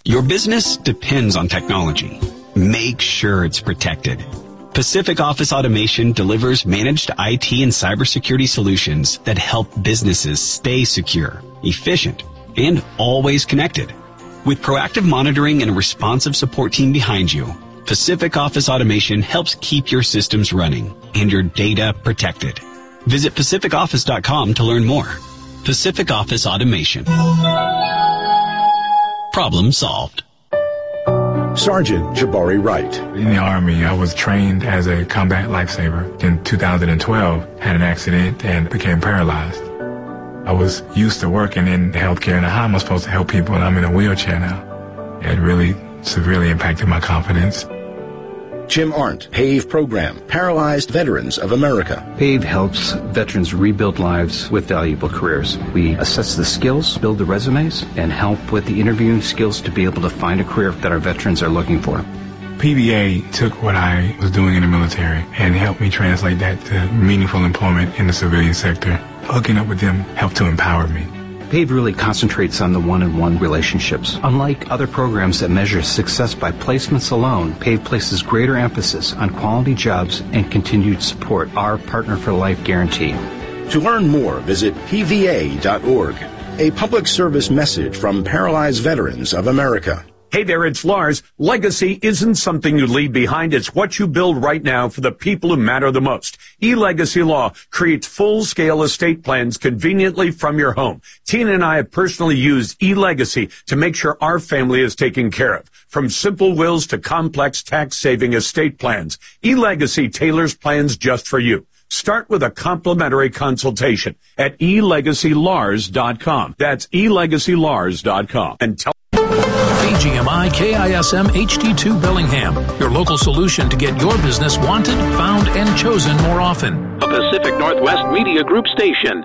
Your business depends on technology. Make sure it's protected. Pacific Office Automation delivers managed IT and cybersecurity solutions that help businesses stay secure, efficient, and always connected. With proactive monitoring and a responsive support team behind you, Pacific Office Automation helps keep your systems running and your data protected. Visit pacificoffice.com to learn more. Pacific Office Automation. Problem solved. Sergeant Jabari Wright. In the Army, I was trained as a combat lifesaver. In 2012, had an accident and became paralyzed. I was used to working in healthcare and how am I supposed to help people, and I'm in a wheelchair now. It really severely impacted my confidence. Jim Arndt, PAVE Program, Paralyzed Veterans of America. PAVE helps veterans rebuild lives with valuable careers. We assess the skills, build the resumes, and help with the interviewing skills to be able to find a career that our veterans are looking for. PVA took what I was doing in the military and helped me translate that to meaningful employment in the civilian sector. Hooking up with them helped to empower me. PAVE really concentrates on the one-on-one relationships. Unlike other programs that measure success by placements alone, PAVE places greater emphasis on quality jobs and continued support, our Partner for Life guarantee. To learn more, visit pva.org. A public service message from Paralyzed Veterans of America. Hey there, it's Lars. Legacy isn't something you leave behind. It's what you build right now for the people who matter the most. eLegacy Law creates full-scale estate plans conveniently from your home. Tina and I have personally used eLegacy to make sure our family is taken care of. From simple wills to complex tax-saving estate plans, eLegacy tailors plans just for you. Start with a complimentary consultation at elegacylars.com. That's elegacylars.com. And tell KGMI KISM HD2 Bellingham, your local solution to get your business wanted, found, and chosen more often. A Pacific Northwest Media Group station.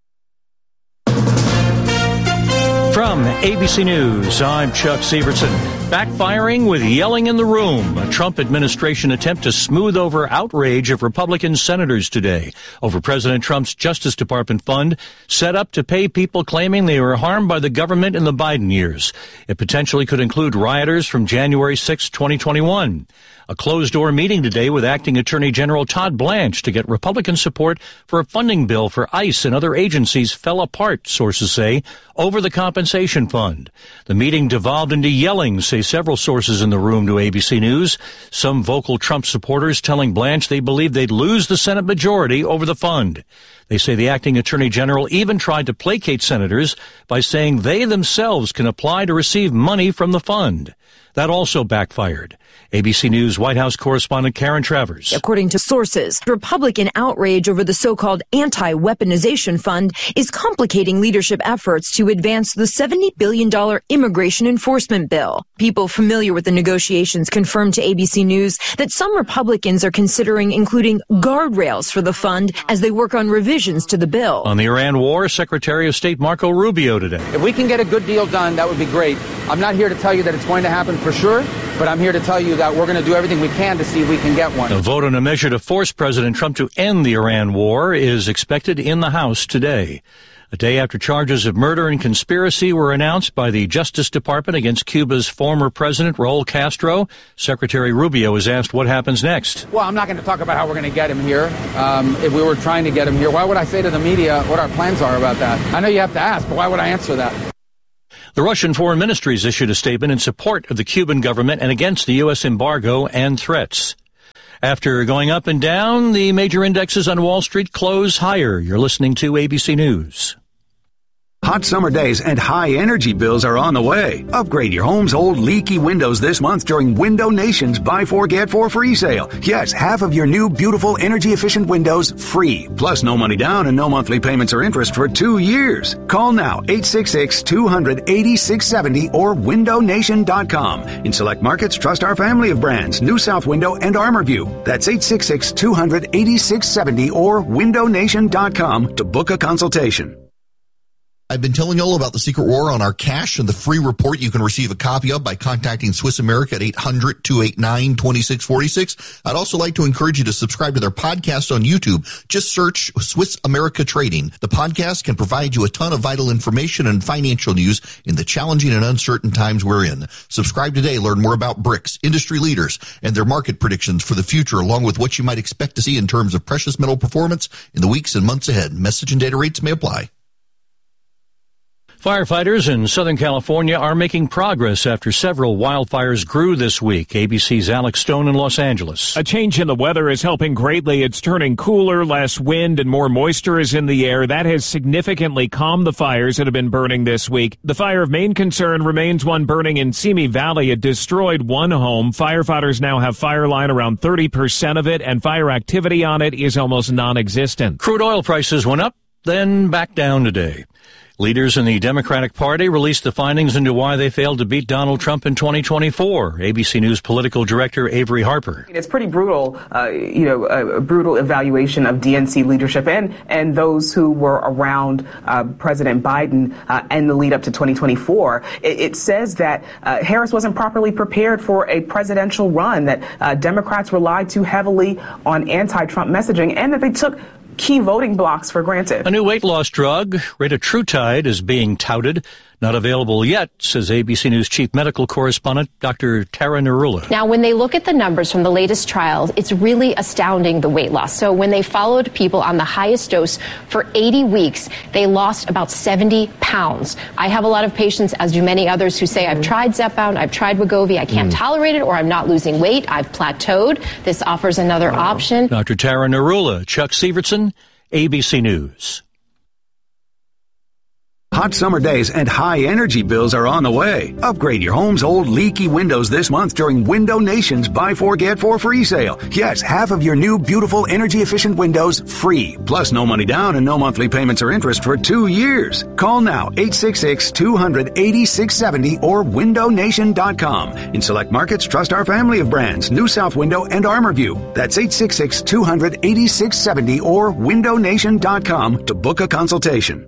From ABC News, I'm Chuck Severson. Backfiring with yelling in the room. A Trump administration attempt to smooth over outrage of Republican senators today over President Trump's Justice Department fund set up to pay people claiming they were harmed by the government in the Biden years. It potentially could include rioters from January 6, 2021. A closed-door meeting today with Acting Attorney General Todd Blanche to get Republican support for a funding bill for ICE and other agencies fell apart, sources say, over the compensation fund. The meeting devolved into yelling, say several sources in the room to ABC News. Some vocal Trump supporters telling Blanche they believe they'd lose the Senate majority over the fund. They say the acting attorney general even tried to placate senators by saying they themselves can apply to receive money from the fund. That also backfired. ABC News White House correspondent Karen Travers. According to sources, Republican outrage over the so-called anti-weaponization fund is complicating leadership efforts to advance the $70 billion immigration enforcement bill. People familiar with the negotiations confirmed to ABC News that some Republicans are considering including guardrails for the fund as they work on revisions to the bill. On the Iran war, Secretary of State Marco Rubio today. If we can get a good deal done, that would be great. I'm not here to tell you that it's going to happen for sure, but I'm here to tell you that we're going to do everything we can to see if we can get one. A vote on a measure to force President Trump to end the Iran war is expected in the House today. A day after charges of murder and conspiracy were announced by the Justice Department against Cuba's former president, Raul Castro, Secretary Rubio is asked what happens next. Well, I'm not going to talk about how we're going to get him here. If we were trying to get him here, why would I say to the media what our plans are about that? I know you have to ask, but why would I answer that? The Russian Foreign Ministry has issued a statement in support of the Cuban government and against the U.S. embargo and threats. After going up and down, the major indexes on Wall Street close higher. You're listening to ABC News. Hot summer days and high energy bills are on the way. Upgrade your home's old leaky windows this month during Window Nation's Buy 4 Get 4 free sale. Yes, half of your new beautiful energy efficient windows free. Plus no money down and no monthly payments or interest for 2 years. Call now 866-200-8670 or windownation.com. In select markets, trust our family of brands, New South Window and ArmorView. That's 866-200-8670 or windownation.com to book a consultation. I've been telling you all about the Secret War on our cash and the free report you can receive a copy of by contacting Swiss America at 800-289-2646. I'd also like to encourage you to subscribe to their podcast on YouTube. Just search Swiss America Trading. The podcast can provide you a ton of vital information and financial news in the challenging and uncertain times we're in. Subscribe today. Learn more about BRICS, industry leaders, and their market predictions for the future, along with what you might expect to see in terms of precious metal performance in the weeks and months ahead. Message and data rates may apply. Firefighters in Southern California are making progress after several wildfires grew this week. ABC's Alex Stone in Los Angeles. A change in the weather is helping greatly. It's turning cooler, less wind, and more moisture is in the air. That has significantly calmed the fires that have been burning this week. The fire of main concern remains one burning in Simi Valley. It destroyed one home. Firefighters now have fire line around 30% of it, and fire activity on it is almost non-existent. Crude oil prices went up, then back down today. Leaders in the Democratic Party released the findings into why they failed to beat Donald Trump in 2024. ABC News political director Avery Harper. It's pretty brutal, a brutal evaluation of DNC leadership and those who were around President Biden and the lead up to 2024. It says that Harris wasn't properly prepared for a presidential run, that Democrats relied too heavily on anti-Trump messaging, and that they took key voting blocks for granted. A new weight loss drug, retatrutide, is being touted. Not available yet, says ABC News chief medical correspondent Dr. Tara Narula. Now, when they look at the numbers from the latest trials, it's really astounding, the weight loss. So when they followed people on the highest dose for 80 weeks, they lost about 70 pounds. I have a lot of patients, as do many others, who say, I've tried Zepbound, I've tried Wegovy, I can't tolerate it, or I'm not losing weight, I've plateaued. This offers another option. Dr. Tara Narula, Chuck Severson, ABC News. Hot summer days and high energy bills are on the way. Upgrade your home's old leaky windows this month during Window Nation's Buy 4 Get 4 free sale. Yes, half of your new beautiful energy efficient windows free. Plus no money down and no monthly payments or interest for 2 years. Call now 866-200-8670 or windownation.com. In select markets, trust our family of brands, New South Window and ArmorView. That's 866-200-8670 or windownation.com to book a consultation.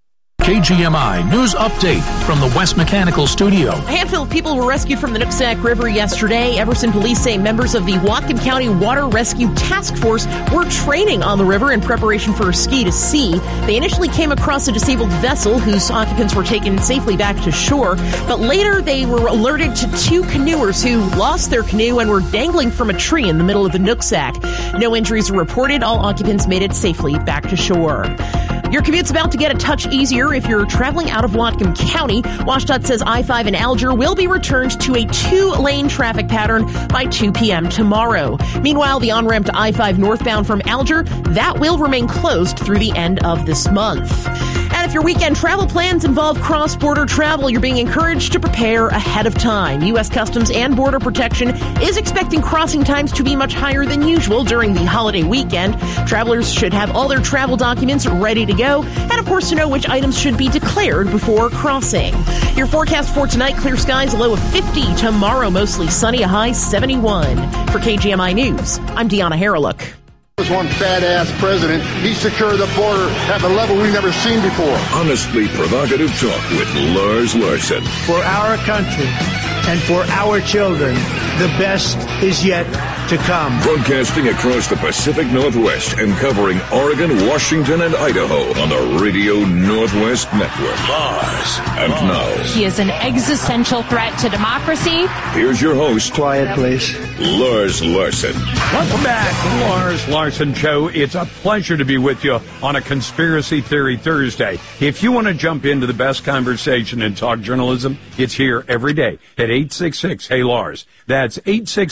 KGMI News Update from the West Mechanical Studio. A handful of people were rescued from the Nooksack River yesterday. Everson police say members of the Whatcom County Water Rescue Task Force were training on the river in preparation for a ski to sea. They initially came across a disabled vessel whose occupants were taken safely back to shore, but later they were alerted to two canoers who lost their canoe and were dangling from a tree in the middle of the Nooksack. No injuries were reported. All occupants made it safely back to shore. Your commute's about to get a touch easier if you're traveling out of Whatcom County. WashDOT says I-5 in Alger will be returned to a 2-lane traffic pattern by 2 p.m. tomorrow. Meanwhile, the on-ramp to I-5 northbound from Alger, that will remain closed through the end of this month. And if your weekend travel plans involve cross-border travel, you're being encouraged to prepare ahead of time. U.S. Customs and Border Protection is expecting crossing times to be much higher than usual during the holiday weekend. Travelers should have all their travel documents ready to go, and of course to know which items should be declared before crossing. Your forecast for tonight: clear skies, a low of 50. Tomorrow, mostly sunny, a high 71. For KGMI News, I'm Deanna Harreluk. As one badass president, he secured the border at a level we've never seen before. Honestly provocative talk with Lars Larson. For our country and for our children, the best is yet to come. Broadcasting across the Pacific Northwest and covering Oregon, Washington, and Idaho on the Radio Northwest Network. Lars. And now, he is an existential threat to democracy. Here's your host. Quiet, please. Lars Larson. Welcome back to the Lars Larson Show. It's a pleasure to be with you on a Conspiracy Theory Thursday. If you want to jump into the best conversation in talk journalism, it's here every day at 866-HEY-LARS. That's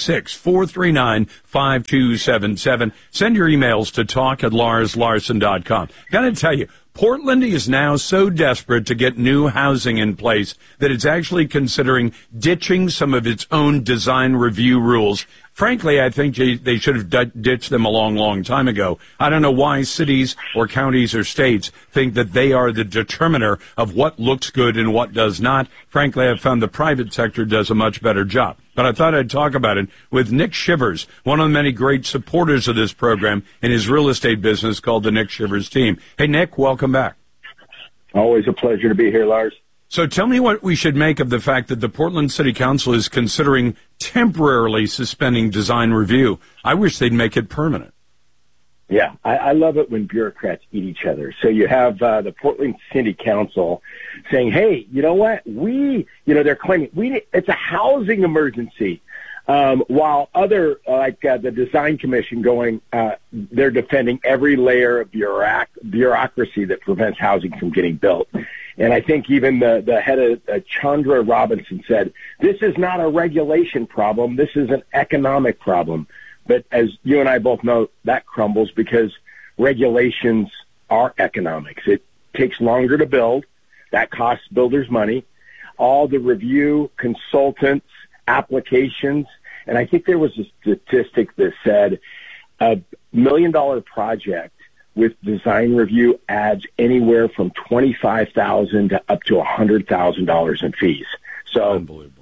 866-439-5277. Send your emails to talk@larslarson.com. Got to tell you, Portland is now so desperate to get new housing in place that it's actually considering ditching some of its own design review rules. Frankly, I think they should have ditched them a long time ago. I don't know why cities or counties or states think that they are the determiner of what looks good and what does not. Frankly, I've found the private sector does a much better job. But I thought I'd talk about it with Nick Shivers, one of the many great supporters of this program in his real estate business called the Nick Shivers Team. Hey, Nick, welcome back. Always a pleasure to be here, Lars. So tell me what we should make of the fact that the Portland City Council is considering temporarily suspending design review. I wish they'd make it permanent. Yeah, I love it when bureaucrats eat each other. So you have the Portland City Council saying, hey, you know what? They're claiming it's a housing emergency. While other, like the Design Commission they're defending every layer of bureaucracy that prevents housing from getting built. And I think even the head of Chandra Robinson said, this is not a regulation problem. This is an economic problem. But as you and I both know, that crumbles because regulations are economics. It takes longer to build. That costs builders money. All the review, consultants, applications. And I think there was a statistic that said $1 million project with design review adds anywhere from $25,000 to up to $100,000 in fees. So, unbelievable.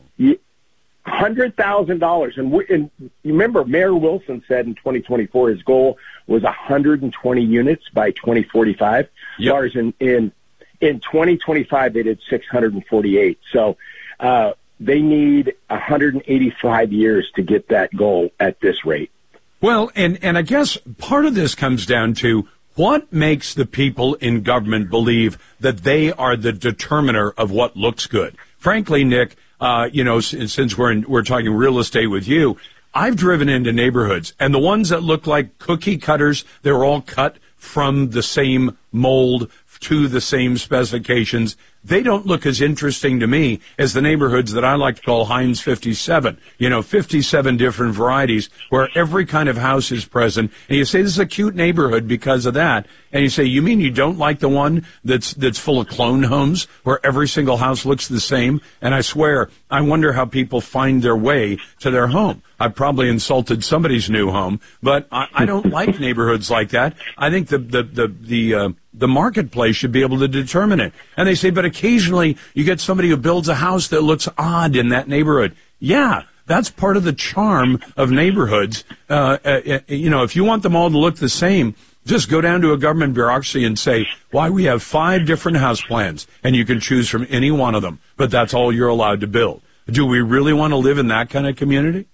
$100,000. And you remember Mayor Wilson said in 2024 his goal was 120 units by 2045. Yep. Lars, in 2025 they did 648. So they need 185 years to get that goal at this rate. Well, and I guess part of this comes down to what makes the people in government believe that they are the determiner of what looks good. Frankly, Nick, since we're talking real estate with you, I've driven into neighborhoods, and the ones that look like cookie cutters, they're all cut from the same mold to the same specifications. They don't look as interesting to me as the neighborhoods that I like to call Heinz 57. 57 different varieties where every kind of house is present. And you say, this is a cute neighborhood because of that. And you say, you mean you don't like the one that's full of clone homes where every single house looks the same? And I swear, I wonder how people find their way to their home. I've probably insulted somebody's new home, but I don't like neighborhoods like that. I think the marketplace should be able to determine it. And they say, but occasionally you get somebody who builds a house that looks odd in that neighborhood. Yeah, that's part of the charm of neighborhoods. If you want them all to look the same, just go down to a government bureaucracy and say, why, we have 5 different house plans, and you can choose from any one of them, but that's all you're allowed to build. Do we really want to live in that kind of community?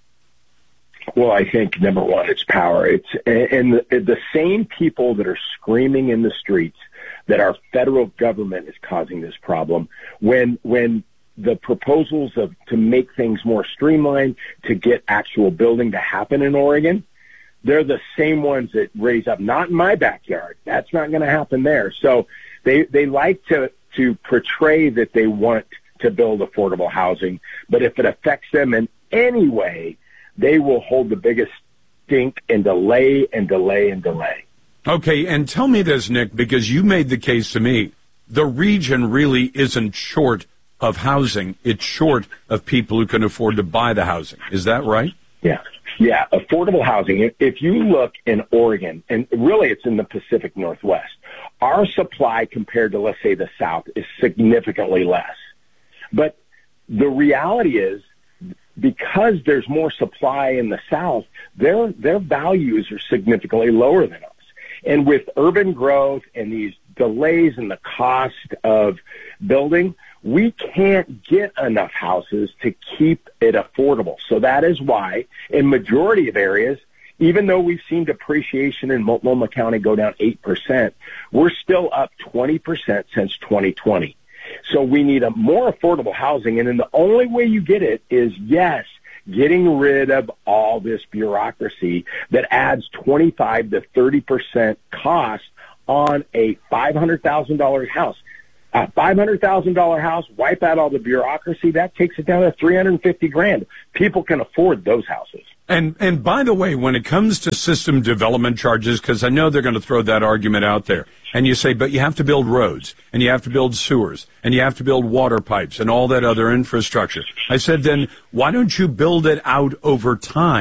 Well, I think, number one, it's power. And the same people that are screaming in the streets that our federal government is causing this problem, when the proposals to make things more streamlined, to get actual building to happen in Oregon, they're the same ones that raise up, not in my backyard. That's not going to happen there. So they like to portray that they want to build affordable housing, but if it affects them in any way, they will hold the biggest stink and delay and delay and delay. Okay, and tell me this, Nick, because you made the case to me. The region really isn't short of housing. It's short of people who can afford to buy the housing. Is that right? Yeah, affordable housing. If you look in Oregon, and really it's in the Pacific Northwest, our supply compared to, let's say, the South is significantly less. But the reality is, because there's more supply in the South, their values are significantly lower than us. And with urban growth and these delays in the cost of building, we can't get enough houses to keep it affordable. So that is why, in majority of areas, even though we've seen depreciation in Multnomah County go down 8%, we're still up 20% since 2020. So we need a more affordable housing, and then the only way you get it is, yes, getting rid of all this bureaucracy that adds 25 to 30% cost on a $500,000 house. A $500,000 house, wipe out all the bureaucracy, that takes it down to $350,000. People can afford those houses. And by the way, when it comes to system development charges, because I know they're going to throw that argument out there, and you say, but you have to build roads, and you have to build sewers, and you have to build water pipes, and all that other infrastructure. I said, then why don't you build it out over time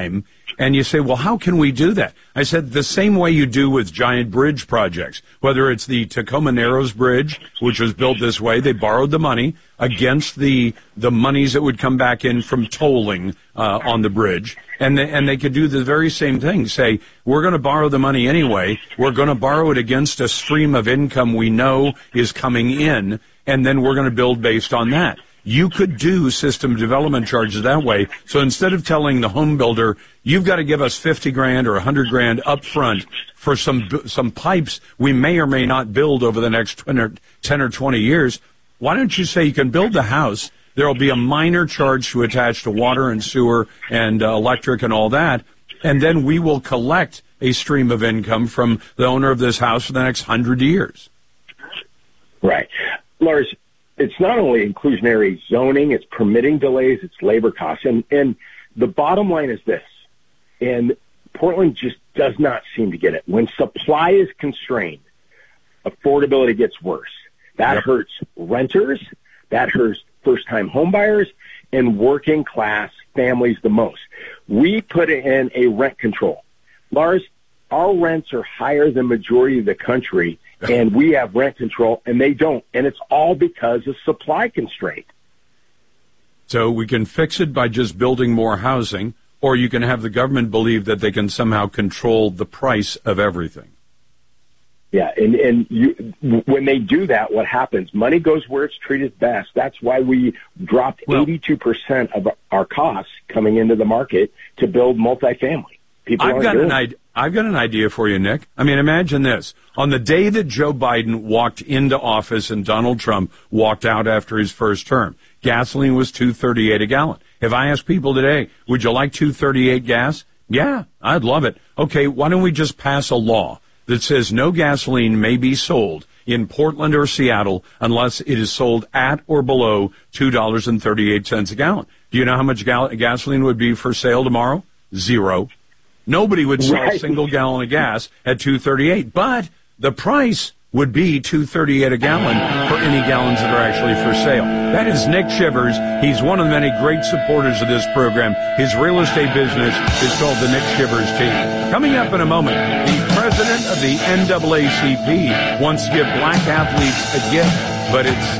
And you say, well, how can we do that? I said, the same way you do with giant bridge projects, whether it's the Tacoma Narrows Bridge, which was built this way. They borrowed the money against the monies that would come back in from tolling on the bridge. And they could do the very same thing. Say, we're going to borrow the money anyway. We're going to borrow it against a stream of income we know is coming in, and then we're going to build based on that. You could do system development charges that way. So instead of telling the home builder, you've got to give us $50,000 or $100,000 up front for some pipes we may or may not build over the next 10 or 20 years, why don't you say you can build the house? There will be a minor charge to attach to water and sewer and electric and all that, and then we will collect a stream of income from the owner of this house for the next 100 years. Right. Lars, it's not only inclusionary zoning, it's permitting delays, it's labor costs. And the bottom line is this, and Portland just does not seem to get it. When supply is constrained, affordability gets worse. That hurts renters, that hurts first-time homebuyers, and working-class families the most. We put in a rent control. Lars, our rents are higher than the majority of the country, and we have rent control, and they don't. And it's all because of supply constraint. So we can fix it by just building more housing, or you can have the government believe that they can somehow control the price of everything. Yeah, and when they do that, what happens? Money goes where it's treated best. That's why we dropped 82% of our costs coming into the market to build multifamily. I've got an idea for you, Nick. I mean, imagine this. On the day that Joe Biden walked into office and Donald Trump walked out after his first term, gasoline was $2.38 a gallon. If I ask people today, would you like $2.38 gas? Yeah, I'd love it. Okay, why don't we just pass a law that says no gasoline may be sold in Portland or Seattle unless it is sold at or below $2.38 a gallon. Do you know how much gasoline would be for sale tomorrow? Zero. Nobody would sell a single gallon of gas at $2.38, but the price would be $2.38 a gallon for any gallons that are actually for sale. That is Nick Shivers. He's one of the many great supporters of this program. His real estate business is called the Nick Shivers Team. Coming up in a moment, the president of the NAACP wants to give black athletes a gift, but it's